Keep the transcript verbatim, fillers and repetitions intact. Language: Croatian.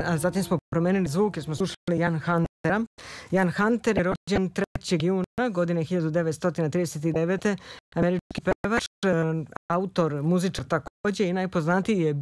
a zatim smo promenili zvuk jer smo slušali Ian Huntera. Ian Hunter je rođen trećeg juna godine hiljadu devetsto trideset devete. Američki pevač, autor, muzičar takođe i najpoznatiji je